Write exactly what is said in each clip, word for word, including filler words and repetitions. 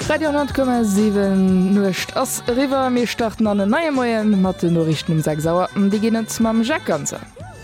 Radio neunzig Komma sieben nucht ass River mir starten an den neue Moien mat den Norrichten um sechs Sauer die gehen mam Jack ganze.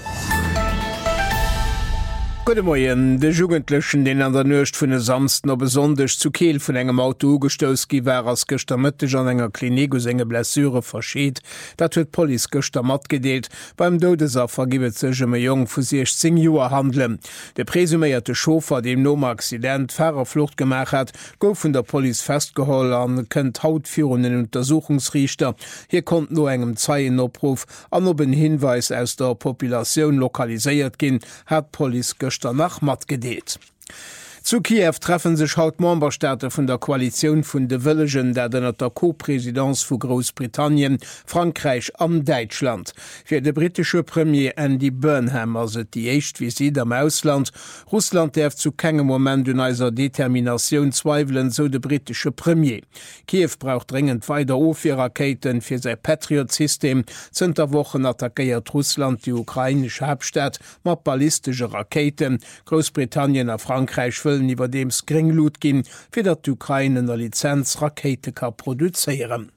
Gute Morgen, de Jugendlichen, den an der Nöcht vun de samsten op besonders zu Keel vun engem Auto ugestoss gi war as gëster Mëtteg an enger Klinik us enge Blessure verschiet, dat huet Poli gëster mat gedeelt, beim Dodeser vergibet sech me Jong vu sechzehn Joer handle. De presuméierte Schofer, dem nom Accident Fahrer Flucht gemach hat, gouf vun der Poli festgeholl an kënnt hautführen den Untersuchungsrichter. Hier kommt no engem Zeien opruf an op een Hinweis aus der Populationun lokaliséiert ginn, hat Poli gëster nach mat gedeelt. Zu Kiew treffen sich haut Memberstaate vun der Koalition vun de Villegen, der den der Co-Präsidenz vu Großbritannien, Frankreich an Deutschland. Fir de britische Premier Andy Burnham as et die echt Visit am Ausland. Russland derf zu kegem Moment un eiser Determination zweifelen, so de britische Premier. Kiew braucht dringend weiter Ofir-Raketen fir sei Patriot-System. Zter Wochen attackiert Russland die ukrainische Hauptstadt mat ballistische Raketen. Großbritannien a Frankreich iwwer dem Skringlut ginn, fir dat d'Ukraine der Lizenz Rakete ka produzéieren.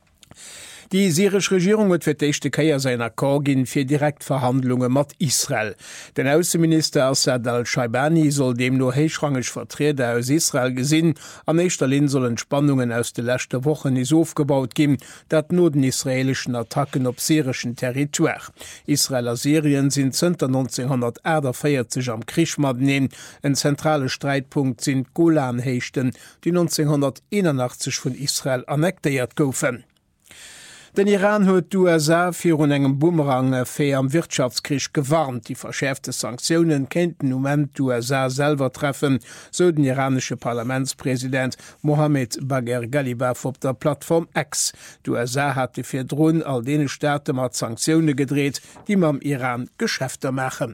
Die syrische Regierung huet fir d'échte Keier seiner Korgin fir Direktverhandlungen mat Israel. Den Außenminister Assad al-Shaibani soll dem nur héichrangig Vertreter aus Israel gesinn, an Eichterlin sollen Spannungen aus de letzte Wochen is aufgebaut gin, dat no den israelischen Attacken op syrischen Territoire. Israel a Syrien sind zter neunzehnhundertvierzig am Krischmadnen, en zentrale Streitpunkt sind Golanhechten, die neunzehnhunderteinundachtzig von Israel annektiert goufen. Den Iran huet d'U S A fir un engem Bumerang fir am Wirtschaftskrich gewarnt. Die verschärfte Sanktionen kennten moment d'U S A selber treffen, so den iranische Parlamentspräsident Mohammed Bagher Ghalibaf op der Plattform X. D'U S A hatte fir Drohnen all dene Staaten mat Sanktionen gedreht, die mam Iran Geschäfte machen.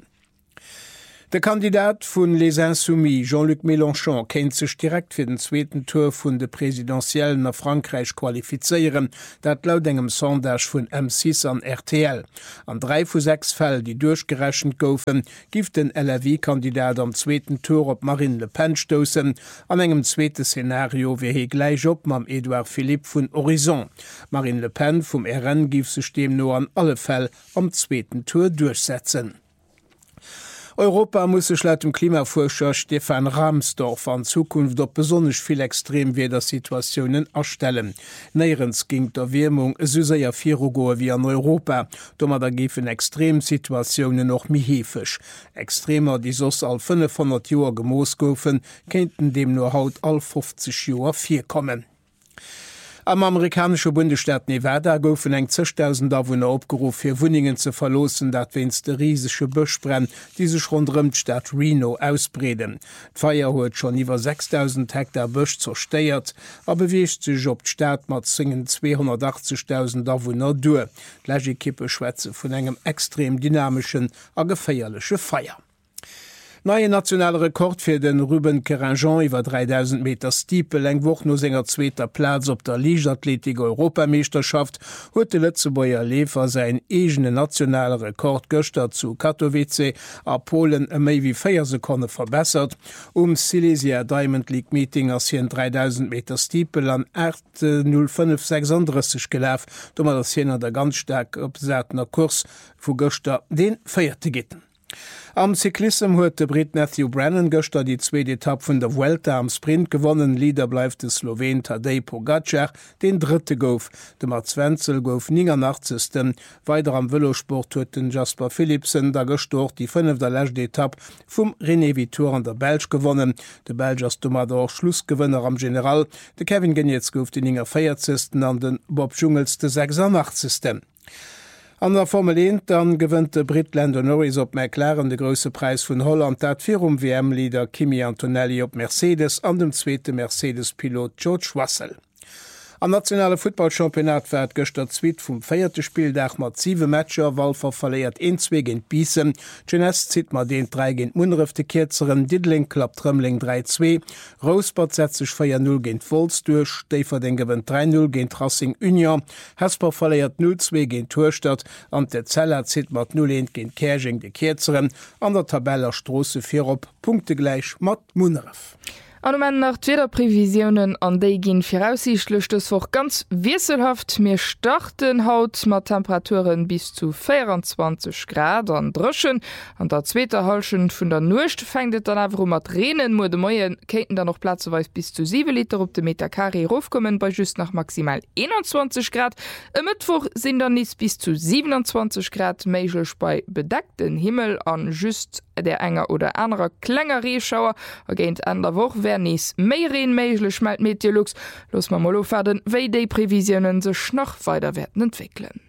Der Kandidat vun Les Insoumis, Jean-Luc Mélenchon, kennt sich direkt für den zweiten Tour vun de Präsidentiellen nach Frankreich qualifizieren, dat laut engem Sondage vun M six an R T L. An drei vu sechs Fälle, die durchgerechnet goufen, gift den L R W-Kandidat am zweiten Tour op Marine Le Pen stoßen, an engem zweite Szenario wie he gleich op mam Edouard Philippe vun Horizon. Marine Le Pen vom R N gif sich dem nur an alle Fälle am zweiten Tour durchsetzen. Europa muss sich laut dem Klimaforscher Stefan Rahmsdorf an Zukunft op besonders viel Extremwettersituationen erstellen. Näherens ging der Wärmung so sehr vier wie an Europa, dommer da gifen Extremsituationen noch mi hefisch. Extremer, die sos all fünfhundert Joer gemoos goufen, kennten dem nur haut all fünfzig Joer vier kommen. Am amerikanische Bundesstaat Nevada goufen eng zigtausend Awohner opgerufen, fir Wuningen zu verlosen, dat wenns de riesige Buschbrenn, die sich rund um die Stadt Reno ausbreden. D'Feier huet schon iwwer sechstausend Hektar Busch zersteiert, a beweegt sich op d'Staat mat zingen zweihundertachtzigtausend Awohner dur. D'Legikippe schwätze vun engem extrem dynamischen a geféierliche Feier. Neue nationale Rekord fir den Ruben Keranjon iwwer dreitausend Meter Stiepel eng woch no senger zweter Platz op der Liigathletik Europameisterschaft huet de Lützebauer Lefer se egene nationale Rekord gëster zu Katowice a Polen e méi wie vier Sekunden verbessert. Um Silesia Diamond League Meeting ass hien dreitausend Meter Stiepel an acht null fünf sechsunddreißig gelaf, dommer das hinner der ganz stark opsätner Kurs vu Göster den feierte gitten. Am Cyklism huet de Brit Matthew Brennan gëster die zweite Etappe vun der Vuelta am Sprint gewonnen. Lieder bleif de Slowen Tadej Pogacar, den dritte gouf. De Mats Wenzel gouf neunundachtzigsten Weiter am Velosport huet den Jasper Philipsen da gestort die fünf der letzte Etappe vum René Vitor an der Belg gewonnen. De Belgers Domador Schlussgewinner am General. De Kevin Genetz gouf den enger vierzigsten an den Bob Jungels de sechsundachtzigsten An der Formel eins dann gewinnt der Brit Lando Norris op McLaren de grosse Preis vun Holland, dat fir um W M-Leader Kimi Antonelli op Mercedes an dem zweite Mercedes-Pilot George Russell. Am nationale Footballchampionat wär gëster Zwiit vum feierte Spieldach mat sieben Matcher, Walfer verleiert eenzwe géint Biesen, Jeunesse zit mat den drei géint Munrefte Kiezeren, Didling klappt Trëmmling drei zwei, Rosebud setzt sich vier null géint Volz durch, Stefer den gewinnt drei null géint Racing Union, Hesper verleiert null zwei géint Tourstadt, an der Zeller zit mat null eins géint Kerching de Kiezeren, an der Tabeller Strosse vier op, Punkte gleich mat Munref. An nach Wetterprävisionen an déi ginn voraussichtlich es woch ganz wieselhaft mir starten haut mat Temperaturen bis zu vierundzwanzig Grad an Drschen an der zweiter Halschen vun der Nucht fängtet dann awer mat Renen mo de Moien keten da noch Platzeweis bis zu sieben Liter op de Meter Carré raufkommen bei just nach maximal einundzwanzig Grad. Im Mittwoch sind dann nis bis zu siebenundzwanzig Grad méiglech bei bedeckten Himmel an just der enger oder anderer klenger Reeschauer ergéint an der Woche wer nis méieren méiglech schmalt Meteorlux los ma Molofaden wéi déi Prävisionen sech noch weiter werden entwickeln.